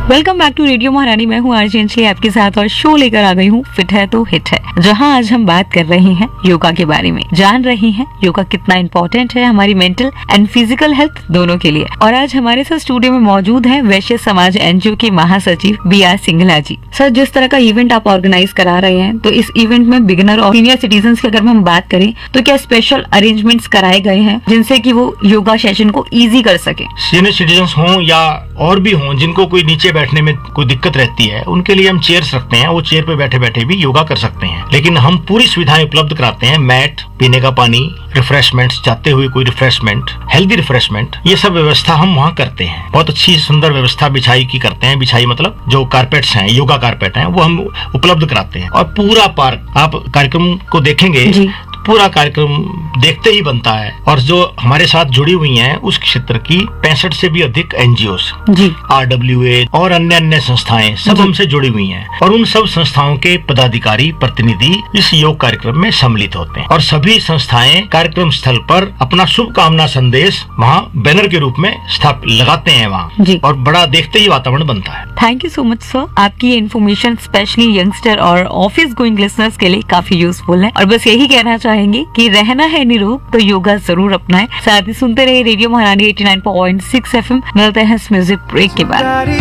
Welcome back to radio महारानी। मैं हूँ आरजे अंजलि आपके साथ और शो लेकर आ गई हूँ फिट है तो हिट है, जहाँ आज हम बात कर रहे हैं योगा के बारे में, जान रहे हैं योगा कितना इम्पोर्टेंट है हमारी मेंटल एंड फिजिकल हेल्थ दोनों के लिए। और आज हमारे साथ स्टूडियो में मौजूद है वैश्य समाज एनजीओ के महासचिव BR सिंघला जी। सर, जिस तरह का इवेंट आप ऑर्गेनाइज करा रहे हैं, तो इस इवेंट में बिगिनर और सीनियर सिटीजन की अगर हम बात करें तो क्या स्पेशल अरेंजमेंट्स कराए गए हैं जिनसे कि वो योगा सेशन को इजी कर सके? सीनियर सिटीजन हों या और भी हों जिनको कोई नीचे बैठने में कोई दिक्कत रहती है, उनके लिए हम चेयर्स रखते हैं। वो चेयर पे बैठे बैठे भी योगा कर सकते हैं, लेकिन हम पूरी सुविधाएं उपलब्ध कराते हैं। मैट, पीने का पानी, रिफ्रेशमेंट्स, चाहते हुए कोई रिफ्रेशमेंट, हेल्दी रिफ्रेशमेंट, ये सब व्यवस्था हम वहाँ करते हैं। बहुत अच्छी सुंदर व्यवस्था बिछाई की करते हैं। बिछाई मतलब जो कारपेट्स हैं, योगा कारपेट हैं, वो हम उपलब्ध कराते हैं। और पूरा पार्क, आप कार्यक्रम को देखेंगे पूरा कार्यक्रम देखते ही बनता है। और जो हमारे साथ जुड़ी हुई हैं उस क्षेत्र की 65 से भी अधिक NGOs, RWA और अन्य संस्थाएं सब हमसे जुड़ी हुई हैं। और उन सब संस्थाओं के पदाधिकारी, प्रतिनिधि इस योग कार्यक्रम में सम्मिलित होते हैं। और सभी संस्थाएं कार्यक्रम स्थल पर अपना शुभकामना संदेश वहाँ बैनर के रूप में लगाते हैं वहाँ, और बड़ा देखते ही वातावरण बनता है। Thank you so much sir. आपकी इन्फॉर्मेशन स्पेशली यंगस्टर और ऑफिस गोइंग लिसनर्स के लिए काफी यूजफुल है। और बस यही कहना चाहेंगे कि रहना है निरोग तो योगा जरूर अपनाएं। साथ ही सुनते रहे रेडियो महारानी 89.6 FM। मिलते हैं इस म्यूजिक ब्रेक के बाद।